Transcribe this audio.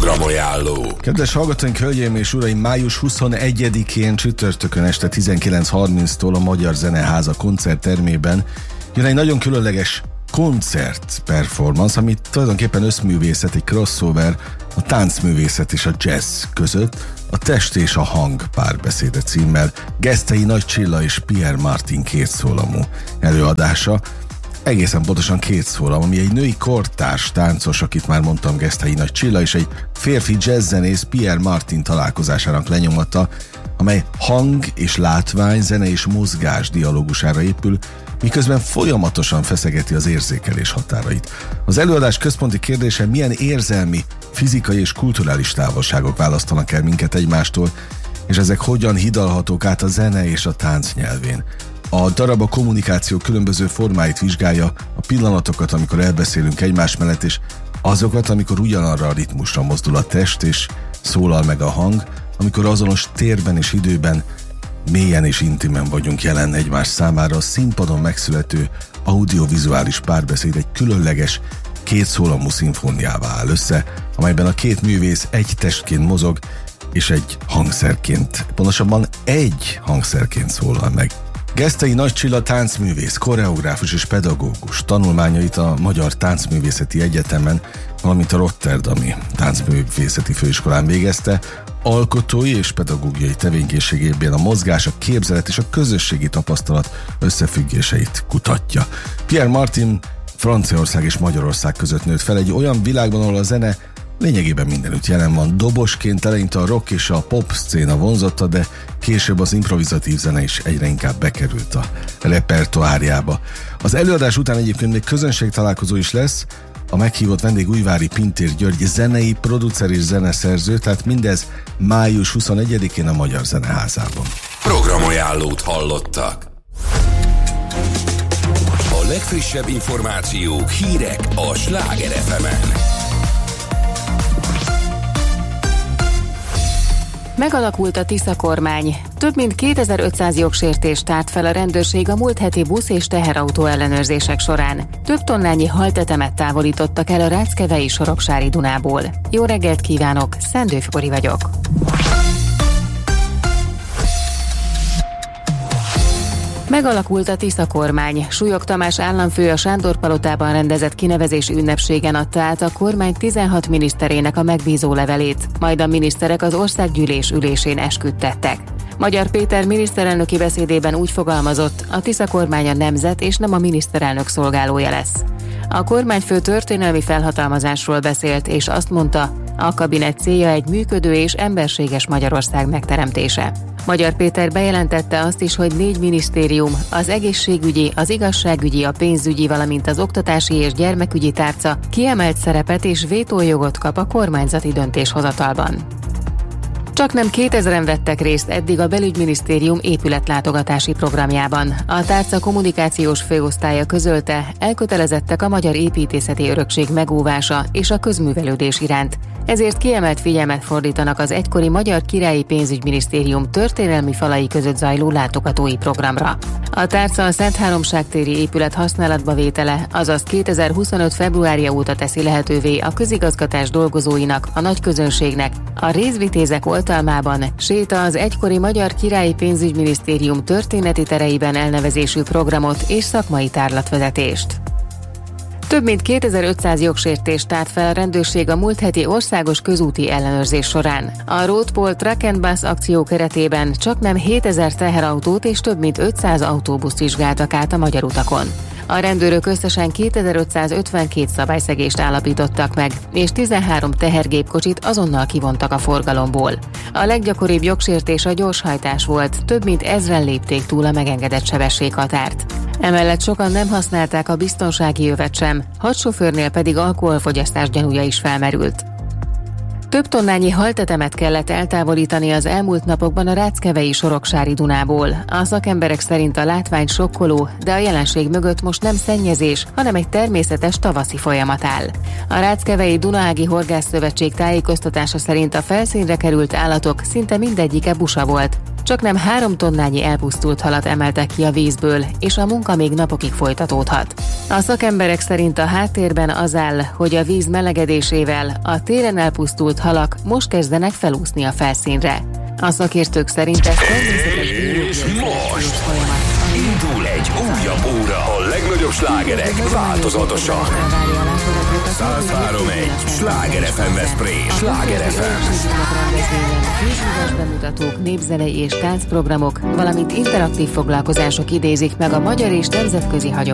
Programajánló. Kedves hallgatóink, hölgyeim és uraim, május 21-én csütörtökön este 19:30-tól a Magyar Zeneháza koncerttermében jön egy nagyon különleges koncert performance, ami tulajdonképpen összművészet, egy crossover a táncművészet és a jazz között, a Test és a hang párbeszéde címmel. Gesztei Nagy Csilla és Pierre Martin kétszólamú előadása. Egészen pontosan két szólam, ami egy női kortárs táncos, akit már mondtam, Gesztei Nagy Csilla, és egy férfi jazzzenész, Pierre Martin találkozásának lenyomata, amely hang és látvány, zene és mozgás dialógusára épül, miközben folyamatosan feszegeti az érzékelés határait. Az előadás központi kérdése, milyen érzelmi, fizikai és kulturális távolságok választanak el minket egymástól, és ezek hogyan hidalhatók át a zene és a tánc nyelvén. A darab a kommunikáció különböző formáit vizsgálja, a pillanatokat, amikor elbeszélünk egymás mellett, és azokat, amikor ugyanarra a ritmusra mozdul a test, és szólal meg a hang, amikor azonos térben és időben mélyen és intimen vagyunk jelen egymás számára. A színpadon megszülető audiovizuális párbeszéd egy különleges, kétszólamú szimfóniává áll össze, amelyben a két művész egy testként mozog, és egy hangszerként, pontosabban egy hangszerként szólal meg. Gesztei Nagy Csilla táncművész, koreográfus és pedagógus tanulmányait a Magyar Táncművészeti Egyetemen, valamint a Rotterdami Táncművészeti Főiskolán végezte. Alkotói és pedagógiai tevékenységében a mozgás, a képzelet és a közösségi tapasztalat összefüggéseit kutatja. Pierre Martin Franciaország és Magyarország között nőtt fel egy olyan világban, ahol a zene lényegében mindenütt jelen van. Dobosként eleinte a rock és a pop szcéna vonzotta, de később az improvizatív zene is egyre inkább bekerült a repertoárjába. Az előadás után egyébként még közönségtalálkozó is lesz. A meghívott vendég Újvári Pintér György, zenei producer és zeneszerző, tehát mindez május 21-én a Magyar Zeneházában. Programajánlót hallottak. A legfrissebb információk, hírek a Sláger FM-en. Megalakult a Tisza kormány. Több mint 2500 jogsértést tárt fel a rendőrség a múlt heti busz és teherautó ellenőrzések során. Több tonnányi haltetemet távolítottak el a Ráckevei Soroksári Dunából. Jó reggelt kívánok, Szendőf Kori vagyok. Megalakult a Tisza kormány. Súlyog Tamás államfő a Sándor-palotában rendezett kinevezési ünnepségen adta át a kormány 16 miniszterének a megbízó levelét, majd a miniszterek az országgyűlés ülésén esküdtettek. Magyar Péter miniszterelnöki beszédében úgy fogalmazott, a Tisza kormány a nemzet és nem a miniszterelnök szolgálója lesz. A kormányfő történelmi felhatalmazásról beszélt, és azt mondta, a kabinet célja egy működő és emberséges Magyarország megteremtése. Magyar Péter bejelentette azt is, hogy 4 minisztérium, az egészségügyi, az igazságügyi, a pénzügyi, valamint az oktatási és gyermekügyi tárca kiemelt szerepet és vétójogot kap a kormányzati döntéshozatalban. Csaknem 2000-en vettek részt eddig a belügyminisztérium épületlátogatási programjában. A tárca kommunikációs főosztálya közölte, elkötelezettek a magyar építészeti örökség megóvása és a közművelődés iránt. Ezért kiemelt figyelmet fordítanak az egykori Magyar Királyi Pénzügyminisztérium történelmi falai között zajló látogatói programra. A tárca a Szentháromság téri épület használatba vétele, azaz 2025. februárja óta teszi lehetővé a közigazgatás dolgozóinak, a nagyközönségnek, a részvitézek oltalmában séta az egykori Magyar Királyi Pénzügyminisztérium történeti tereiben elnevezésű programot és szakmai tárlatvezetést. Több mint 2500 jogsértést tárt fel a rendőrség a múlt heti országos közúti ellenőrzés során. A Roadpol Truck and Bus akció keretében csaknem 7000 teherautót és több mint 500 autóbuszt vizsgáltak át a magyar utakon. A rendőrök összesen 2552 szabályszegést állapítottak meg, és 13 tehergépkocsit azonnal kivontak a forgalomból. A leggyakoribb jogsértés a gyorshajtás volt, több mint 1000-en lépték túl a megengedett sebességhatárt. Emellett sokan nem használták a biztonsági övet sem, 6 sofőrnél pedig alkoholfogyasztás gyanúja is felmerült. Több tonnányi haltetemet kellett eltávolítani az elmúlt napokban a Ráckevei Soroksári Dunából. A szakemberek szerint a látvány sokkoló, de a jelenség mögött most nem szennyezés, hanem egy természetes tavaszi folyamat áll. A Ráckevei Dunaági Horgászszövetség tájékoztatása szerint a felszínre került állatok szinte mindegyike busa volt. Csaknem 3 tonnányi elpusztult halat emeltek ki a vízből, és a munka még napokig folytatódhat. A szakemberek szerint a háttérben az áll, hogy a víz melegedésével a télen elpusztult halak most kezdenek felúszni a felszínre. A szakértők szerint ez És most indul egy újabb óra. A legnagyobb slágerek változatosan. 103.1 Sláger FM Veszprém. Sláger FM. Kézműves bemutatók, népzenei és táncprogramok, valamint interaktív foglalkozások idézik meg a magyar és nemzetközi hagyományt.